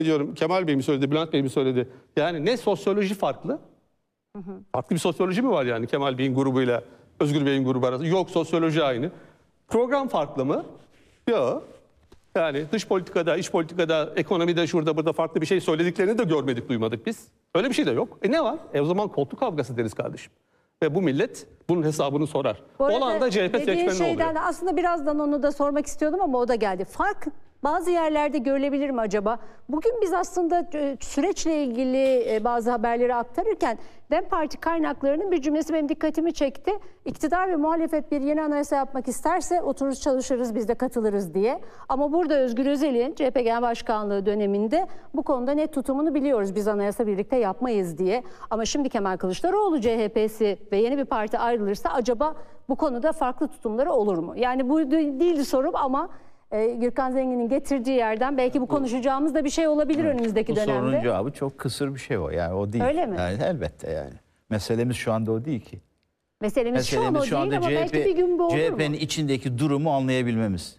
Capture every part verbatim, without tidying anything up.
diyorum Kemal Bey mi söyledi, Bülent Bey mi söyledi? Yani ne sosyoloji farklı? Hı hı. Farklı bir sosyoloji mi var yani Kemal Bey'in grubuyla Özgür Bey'in grubu arasında? Yok, sosyoloji aynı. Program farklı mı? Yok. Yani dış politikada, iç politikada, ekonomide, şurada burada farklı bir şey söylediklerini de görmedik, duymadık biz. Öyle bir şey de yok. E ne var? E o zaman koltuk kavgası deriz kardeşim. Ve bu millet bunun hesabını sorar. Olan da C H P seçmeni oluyor. Aslında birazdan onu da sormak istiyordum ama o da geldi. Fark bazı yerlerde görülebilir mi acaba? Bugün biz aslında süreçle ilgili bazı haberleri aktarırken DEM Parti kaynaklarının bir cümlesi benim dikkatimi çekti. İktidar ve muhalefet bir yeni anayasa yapmak isterse oturur çalışırız, biz de katılırız diye. Ama burada Özgür Özel'in C H P Genel Başkanlığı döneminde bu konuda net tutumunu biliyoruz. Biz anayasa birlikte yapmayız diye. Ama şimdi Kemal Kılıçdaroğlu C H P'si ve yeni bir parti ayrılırsa acaba bu konuda farklı tutumları olur mu? Yani bu değildi sorum ama e, Gürkan Zengin'in getirdiği yerden belki bu konuşacağımız da bir şey olabilir evet, önümüzdeki bu dönemde. Bu sorunun cevabı çok kısır bir şey o. Yani o değil. Öyle mi? Yani elbette yani. Meselemiz şu anda o değil ki. Meselemiz, Meselemiz şu an o değil ama C H P, belki bir gün bu olur mu? C H P'nin içindeki durumu anlayabilmemiz.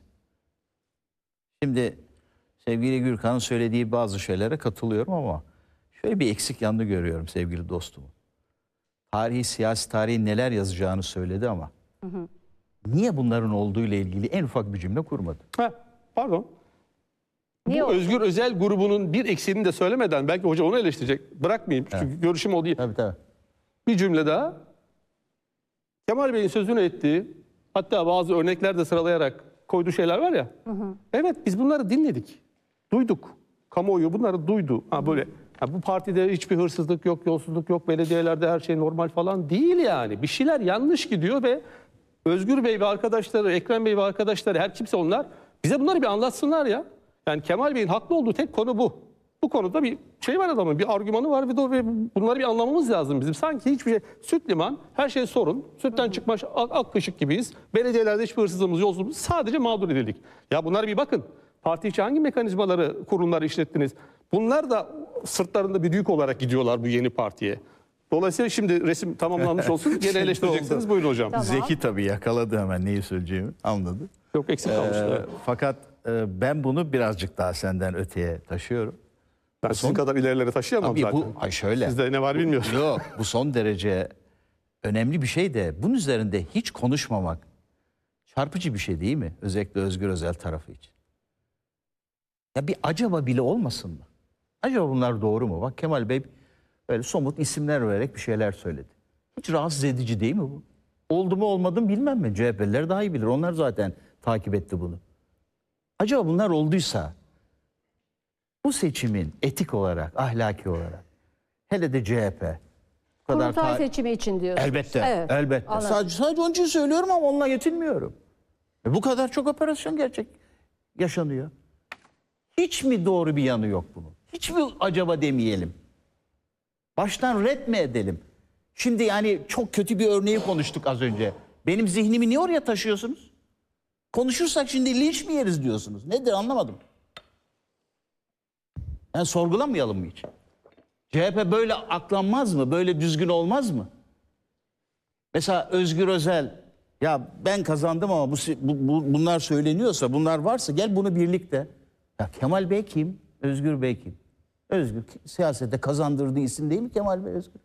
Şimdi sevgili Gürkan'ın söylediği bazı şeylere katılıyorum ama şöyle bir eksik yanını görüyorum sevgili dostum. Tarihi, siyasi tarihin neler yazacağını söyledi ama hı hı. niye bunların olduğuyla ilgili en ufak bir cümle kurmadı? Heh, pardon. Niye Bu oldu? Özgür Özel grubunun bir eksiğini de söylemeden belki hoca onu eleştirecek. Bırakmayayım çünkü evet. görüşüm o değil. Tabii tabii. Bir cümle daha. Kemal Bey'in sözünü ettiği, hatta bazı örnekler de sıralayarak koyduğu şeyler var ya. Hı hı. Evet, biz bunları dinledik. Duyduk. Kamuoyu bunları duydu. Ha böyle ha, bu partide hiçbir hırsızlık yok, yolsuzluk yok, belediyelerde her şey normal falan değil yani. Bir şeyler yanlış gidiyor ve Özgür Bey ve arkadaşları, Ekrem Bey ve arkadaşları, her kimse onlar bize bunları bir anlatsınlar ya. Yani Kemal Bey'in haklı olduğu tek konu bu. Bu konuda bir şey var adamın, bir argümanı var ve, ve bunları bir anlamamız lazım bizim. Sanki hiçbir şey, süt liman, her şey sorun, sütten çıkmış ak, ak kaşık gibiyiz. Belediyelerde hiçbir hırsızlığımız, yolsuzluğumuz, sadece mağdur edildik. Ya bunlara bir bakın. Parti içi hangi mekanizmaları, kurumları işlettiniz? Bunlar da sırtlarında bir yük olarak gidiyorlar bu yeni partiye. Dolayısıyla şimdi resim tamamlanmış olsun, gene eleştireceksiniz. Buyurun hocam. Tamam. Zeki tabii yakaladı hemen neyi söyleyeceğimi, anladı. Yok, eksik kalmıştı. Ee, fakat e, ben bunu birazcık daha senden öteye taşıyorum. Ben bu sizin son, kadar ilerilere taşıyamam tabii zaten. Bu, ay şöyle. Sizde ne var bilmiyorum. Yok, bu son derece önemli bir şey de bunun üzerinde hiç konuşmamak çarpıcı bir şey değil mi? Özellikle Özgür Özel tarafı için. Ya bir acaba bile olmasın mı? Acaba bunlar doğru mu? Bak Kemal Bey böyle somut isimler vererek bir şeyler söyledi. Hiç rahatsız edici değil mi bu? Oldu mu olmadı mı bilmem mi? C H P'liler daha iyi bilir. Onlar zaten takip etti bunu. Acaba bunlar olduysa bu seçimin etik olarak, ahlaki olarak hele de C H P bu kadar kurultay seçimi için diyorsunuz. Elbette, evet, elbette. Sadece, sadece onun için söylüyorum ama onunla yetinmiyorum. E bu kadar çok operasyon gerçek yaşanıyor. Hiç mi doğru bir yanı yok bunun? Hiç mi acaba demeyelim? Baştan ret mi edelim? Şimdi yani çok kötü bir örneği konuştuk az önce. Benim zihnimi niye oraya taşıyorsunuz? Konuşursak şimdi linç mi yeriz diyorsunuz? Nedir anlamadım. Yani sorgulamayalım mı hiç? C H P böyle aklanmaz mı? Böyle düzgün olmaz mı? Mesela Özgür Özel, ya ben kazandım ama bu, bu, bunlar söyleniyorsa, bunlar varsa gel bunu birlikte. Ya Kemal Bey kim? Özgür Bey kim? Özgür siyasete kazandırdığı isim değil mi Kemal Bey Özgür?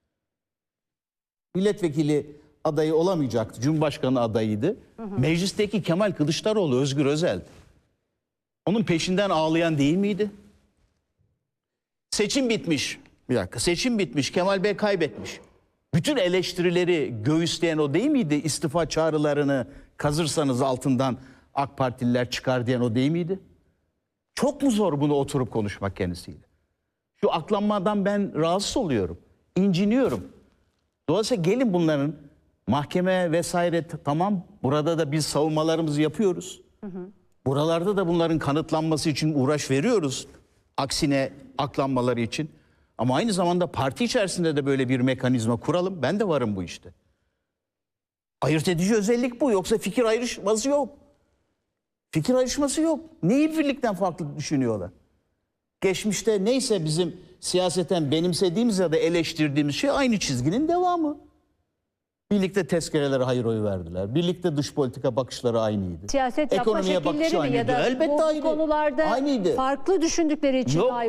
Milletvekili adayı olamayacaktı. Cumhurbaşkanı adayıydı. Hı hı. Meclisteki Kemal Kılıçdaroğlu Özgür Özel. Onun peşinden ağlayan değil miydi? Seçim bitmiş. Bir dakika. Seçim bitmiş. Kemal Bey kaybetmiş. Bütün eleştirileri göğüsleyen o değil miydi? İstifa çağrılarını kazırsanız altından AK Partililer çıkar diyen o değil miydi? Çok mu zor bunu oturup konuşmak kendisiyle? Şu aklanmadan ben rahatsız oluyorum. İnciniyorum. Dolayısıyla gelin bunların mahkeme vesaire tamam. Burada da biz savunmalarımızı yapıyoruz. Hı hı. Buralarda da bunların kanıtlanması için uğraş veriyoruz. Aksine aklanmaları için. Ama aynı zamanda parti içerisinde de böyle bir mekanizma kuralım. Ben de varım bu işte. Ayırt edici özellik bu. Yoksa fikir ayrışması yok. Fikir ayrışması yok. Neyi birlikten farklı düşünüyorlar? Geçmişte neyse bizim siyaseten benimsediğimiz ya da eleştirdiğimiz şey aynı çizginin devamı. Birlikte tezkerelere hayır oyu verdiler. Birlikte dış politika bakışları aynıydı. Siyaset yapma Ekonomiye bakışı şekilleri mi ya aynıydı. da Elbette bu aynı. konularda Aynıydı. farklı düşündükleri için Yok. ayrı